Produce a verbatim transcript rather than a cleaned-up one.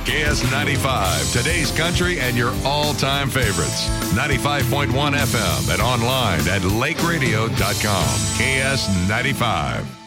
K S ninety-five, today's country and your all-time favorites. ninety-five point one F M and online at lake radio dot com. K S ninety-five.